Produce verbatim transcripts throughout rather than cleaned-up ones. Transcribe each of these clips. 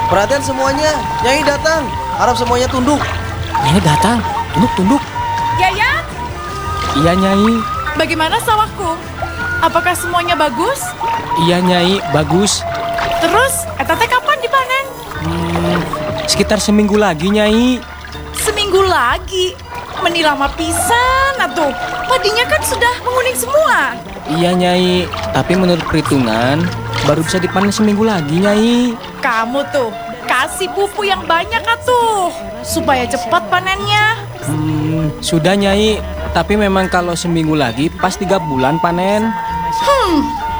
Perhatian semuanya, Nyai datang. Harap semuanya tunduk. Nyai datang, tunduk tunduk. Yaya, Iya Nyai, bagaimana sawahku? Apakah semuanya bagus? iya Nyai, bagus. Terus, eta teh kapan dipanen? Hmm, sekitar seminggu lagi Nyai. Seminggu lagi. Meni lama pisan atuh. Padinya kan sudah menguning semua. Iya Nyai, tapi menurut perhitungan baru bisa dipanen seminggu lagi Nyai. Kamu tuh kasih pupuk yang banyak atuh supaya cepat panennya. Hmm, sudah Nyai, tapi memang kalau seminggu lagi pas tiga bulan panen. Hmm.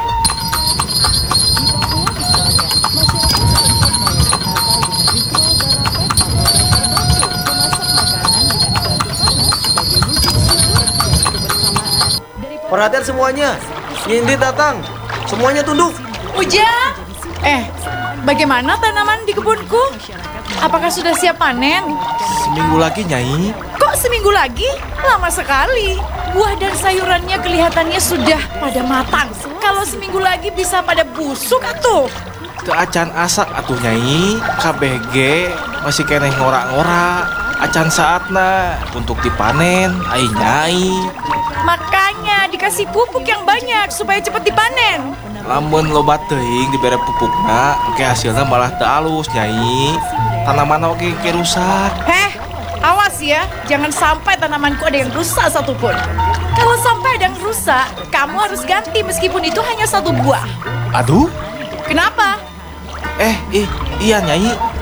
Perhatian semuanya, Nyindi datang. Semuanya tunduk. Ujang, eh, bagaimana tanaman di kebunku? Apakah sudah siap panen? Seminggu lagi Nyai. Kok seminggu lagi? Lama sekali. Buah dan sayurannya kelihatannya sudah pada matang. Kalau seminggu lagi bisa pada busuk atuh. Teu acan asak atuh Nyai. K B G masih keneh ngora-ngora. Acan saatna untuk dipanen, ai Nyai. Makanya dikasih pupuk yang banyak supaya cepat dipanen. Lamun loba teuing dibere pupukna, oke hasilnya malah teu alus Nyai. Tanaman oke ke rusak. Heh, awas ya, jangan sampai tanamanku ada yang rusak satupun. Kalau sampai ada yang rusak, kamu harus ganti meskipun itu hanya satu buah. Aduh, Kenapa? eh, ih, iya Nyai.